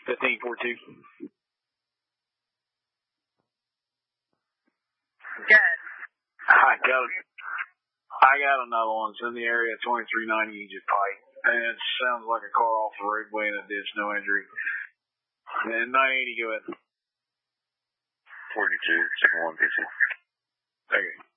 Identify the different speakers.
Speaker 1: 1542.
Speaker 2: Good.
Speaker 1: I got another one. It's in the area 2390 Egypt Pike. And it sounds like a car off the roadway in a ditch, no injury. And 980, go ahead.
Speaker 3: 42, 71, 50.
Speaker 1: Okay.